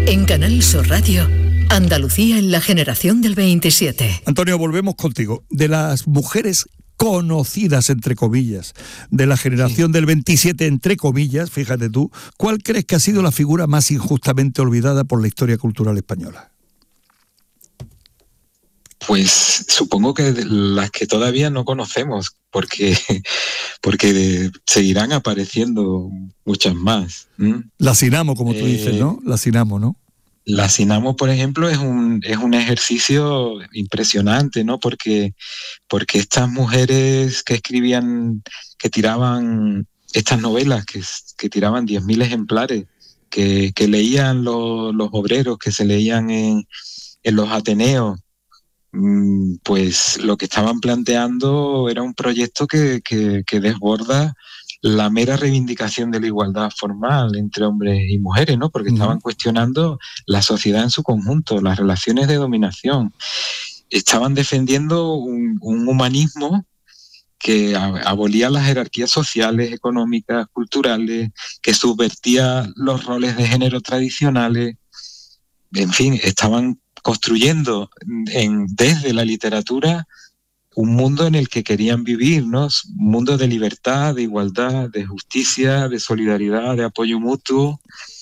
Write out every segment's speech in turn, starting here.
En Canal Sur Radio, Andalucía en la generación del 27. Antonio, volvemos contigo. De las mujeres conocidas, entre comillas, de la generación del 27, entre comillas, fíjate tú, ¿cuál crees que ha sido la figura más injustamente olvidada por la historia cultural española? Pues supongo que las que todavía no conocemos, porque seguirán apareciendo muchas más. La Sinamo, como tú dices, ¿no? La Sinamo, ¿no? La Sinamo, por ejemplo, es un ejercicio impresionante, ¿no? Porque estas mujeres que escribían, que tiraban estas novelas, que tiraban 10.000 ejemplares, que leían los obreros, que se leían en los Ateneos, pues lo que estaban planteando era un proyecto que desborda la mera reivindicación de la igualdad formal entre hombres y mujeres, ¿no? Porque estaban cuestionando la sociedad en su conjunto, las relaciones de dominación. Estaban defendiendo un humanismo que abolía las jerarquías sociales, económicas, culturales, que subvertía los roles de género tradicionales. En fin, estaban construyendo desde la literatura un mundo en el que querían vivir, ¿no? Un mundo de libertad, de igualdad, de justicia, de solidaridad, de apoyo mutuo,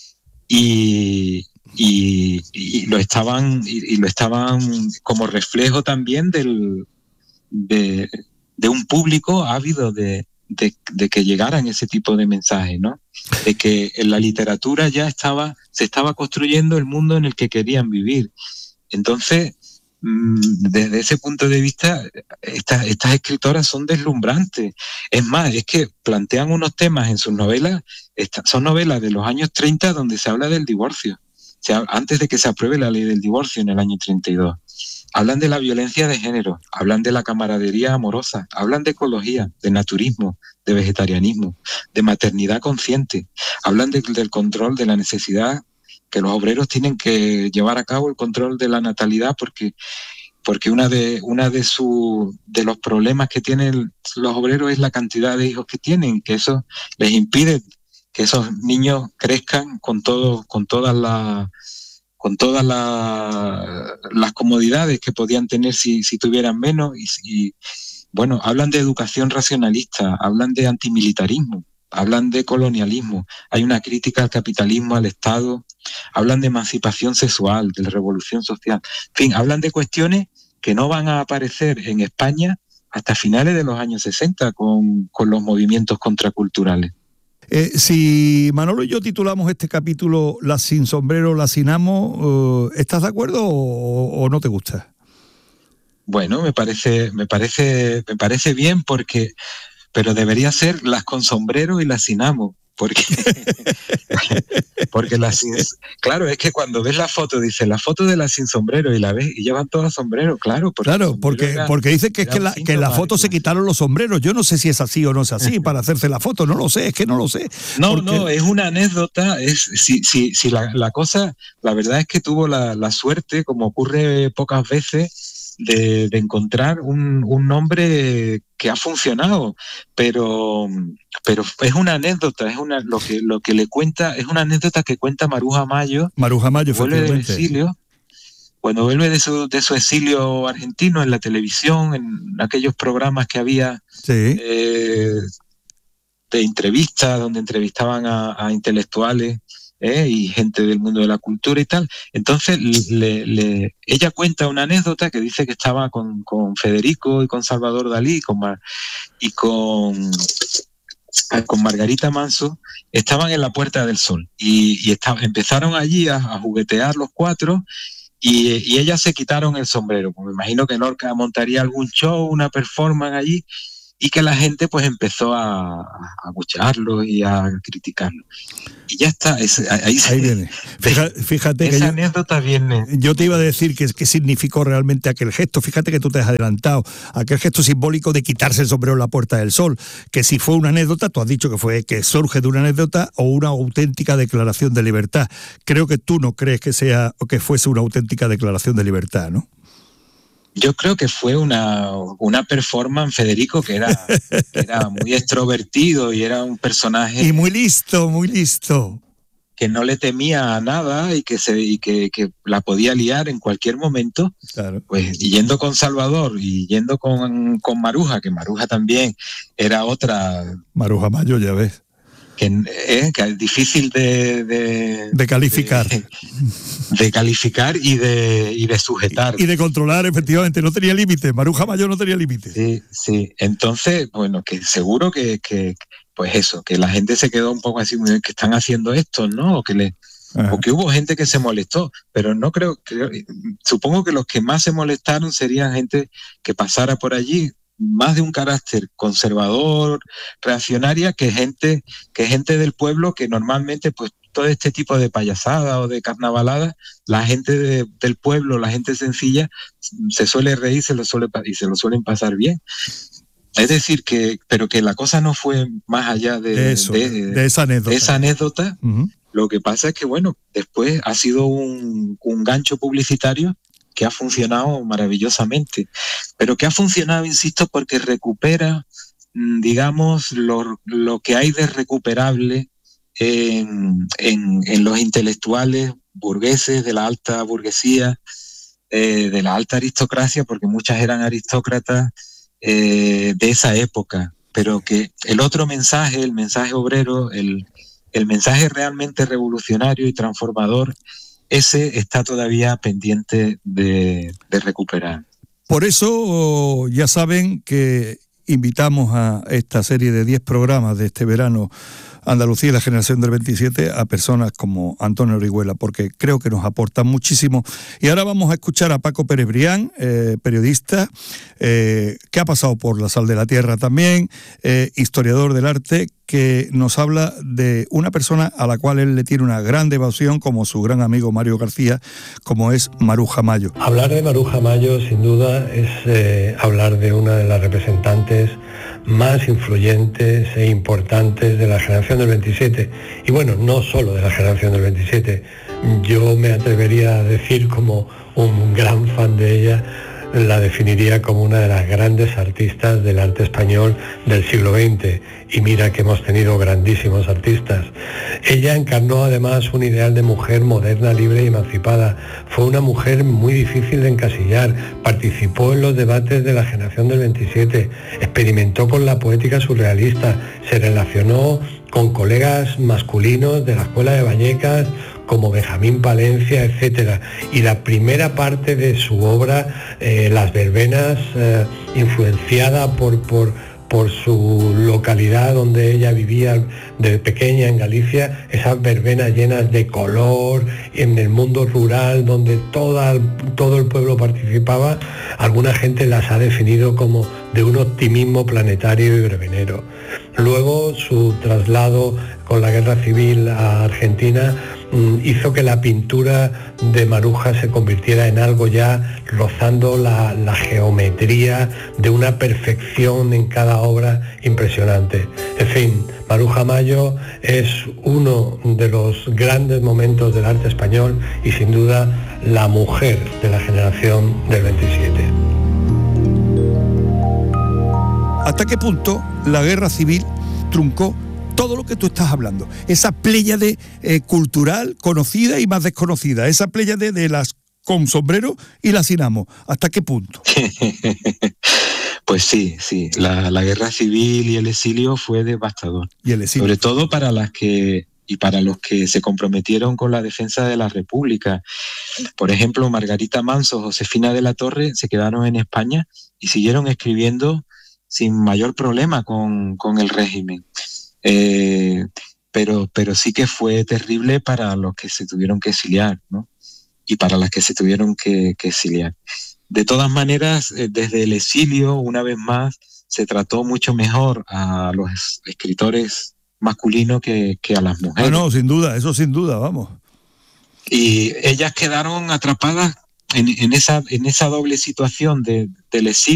y lo estaban como reflejo también de un público ávido de que llegaran ese tipo de mensajes, ¿no? De que en la literatura ya se estaba construyendo el mundo en el que querían vivir. Entonces, desde ese punto de vista, estas escritoras son deslumbrantes. Es más, es que plantean unos temas en sus novelas, son novelas de los años 30 donde se habla del divorcio, antes de que se apruebe la ley del divorcio en el año 32. Hablan de la violencia de género, hablan de la camaradería amorosa, hablan de ecología, de naturismo, de vegetarianismo, de maternidad consciente, hablan del control de la necesidad, que los obreros tienen que llevar a cabo el control de la natalidad porque una de los problemas que tienen los obreros es la cantidad de hijos que tienen, que eso les impide que esos niños crezcan con todas las comodidades que podían tener si tuvieran menos. Y bueno, hablan de educación racionalista, hablan de antimilitarismo, hablan de colonialismo, hay una crítica al capitalismo, al Estado, hablan de emancipación sexual, de la revolución social. En fin, hablan de cuestiones que no van a aparecer en España hasta finales de los años 60 con los movimientos contraculturales. Si Manolo y yo titulamos este capítulo Las sin sombrero, las sin amo, ¿estás de acuerdo o no te gusta? Bueno, me parece bien pero debería ser las con sombrero y las sin amo, porque claro, es que cuando ves la foto, dice la foto de las sin sombrero y la ves y llevan todas sombrero, porque dice que es que en la foto se quitaron los sombreros. Yo no sé si es así o no es así para hacerse la foto, no lo sé, es que no lo sé. No, es una anécdota, si la cosa, la verdad es que tuvo la suerte, como ocurre pocas veces, de encontrar un nombre que ha funcionado, pero es una anécdota, lo que le cuenta, es una anécdota que cuenta Maruja Mayo, vuelve del exilio, cuando vuelve de su exilio argentino en la televisión, en aquellos programas que había de entrevistas, donde entrevistaban a intelectuales, y gente del mundo de la cultura y tal. Entonces ella cuenta una anécdota que dice que estaba con Federico y con Salvador Dalí y con Margarita Manso, estaban en la Puerta del Sol y empezaron allí a juguetear los cuatro y ellas se quitaron el sombrero. Pues me imagino que Lorca montaría algún show, una performance allí, y que la gente pues empezó a abuchearlo y a criticarlo. Y ya está, ahí viene. Fíjate esa que anécdota viene. Yo te iba a decir qué significó realmente aquel gesto. Fíjate que tú te has adelantado. Aquel gesto simbólico de quitarse el sombrero en la Puerta del Sol, que si fue una anécdota, tú has dicho que surge de una anécdota o una auténtica declaración de libertad. Creo que tú no crees que fuese una auténtica declaración de libertad, ¿no? Yo creo que fue una performance, Federico, que era muy extrovertido y era un personaje... Y muy listo, muy listo. que no le temía a nada y que la podía liar en cualquier momento, claro. Pues yendo con Salvador y yendo con Maruja, que Maruja también era otra... Maruja Mayo, ya ves. Que es difícil de calificar. De calificar y de sujetar. Y de controlar, efectivamente, no tenía límite. Maruja Mayo no tenía límite. Sí. Entonces, bueno, que seguro que pues eso, que la gente se quedó un poco así, que están haciendo esto, ¿no? O que hubo gente que se molestó, pero no creo, supongo que los que más se molestaron serían gente que pasara por allí, más de un carácter conservador, reaccionaria, que gente del pueblo, que normalmente pues todo este tipo de payasada o de carnavalada, la gente del pueblo, la gente sencilla, se suele reír, se lo suelen pasar bien. Es decir, pero que la cosa no fue más allá de esa anécdota. De esa anécdota. Uh-huh. Lo que pasa es que, bueno, después ha sido un gancho publicitario que ha funcionado maravillosamente, pero que ha funcionado, insisto, porque recupera, digamos, lo que hay de recuperable en los intelectuales burgueses de la alta burguesía, de la alta aristocracia, porque muchas eran aristócratas de esa época, pero que el otro mensaje, el mensaje obrero, el mensaje realmente revolucionario y transformador, ese está todavía pendiente de recuperar. Por eso ya saben que invitamos a esta serie de 10 programas de este verano, Andalucía y la generación del 27, a personas como Antonio Orihuela, porque creo que nos aportan muchísimo. Y ahora vamos a escuchar a Paco Pérez Brián, periodista, que ha pasado por La Sal de la Tierra también, historiador del arte, que nos habla de una persona a la cual él le tiene una gran devoción, como su gran amigo Mario García, como es Maruja Mayo. Hablar de Maruja Mayo, sin duda, es hablar de una de las representantes más influyentes e importantes de la generación del 27. Y bueno, no solo de la generación del 27. Yo me atrevería a decir, como un gran fan de ella, la definiría como una de las grandes artistas del arte español del siglo XX. Y mira que hemos tenido grandísimos artistas. Ella encarnó además un ideal de mujer moderna, libre y emancipada. Fue una mujer muy difícil de encasillar. Participó en los debates de la generación del 27. Experimentó con la poética surrealista. Se relacionó con colegas masculinos de la Escuela de Vallecas, como Benjamín Palencia, etcétera. Y la primera parte de su obra, Las Verbenas, influenciada por su localidad donde ella vivía de pequeña en Galicia, esas verbenas llenas de color, en el mundo rural donde todo el pueblo participaba, alguna gente las ha definido como de un optimismo planetario y verbenero. Luego su traslado con la guerra civil a Argentina hizo que la pintura de Maruja se convirtiera en algo ya rozando la geometría de una perfección en cada obra impresionante. En fin, Maruja Mayo es uno de los grandes momentos del arte español y sin duda la mujer de la generación del 27. ¿Hasta qué punto la guerra civil truncó todo lo que tú estás hablando? Esa pléyade cultural conocida y más desconocida, esa pléyade de las con sombrero y las sin amo. ¿Hasta qué punto? Pues sí, la guerra civil y el exilio fue devastador. Y el exilio, sobre todo para los que se comprometieron con la defensa de la República. Por ejemplo, Margarita Manso, Josefina de la Torre se quedaron en España y siguieron escribiendo sin mayor problema con el régimen. Pero sí que fue terrible para los que se tuvieron que exiliar, ¿no? Y para las que se tuvieron que exiliar. De todas maneras, desde el exilio, una vez más, se trató mucho mejor a los escritores masculinos que a las mujeres. No, sin duda, eso sin duda, vamos. Y ellas quedaron atrapadas en esa doble situación del exilio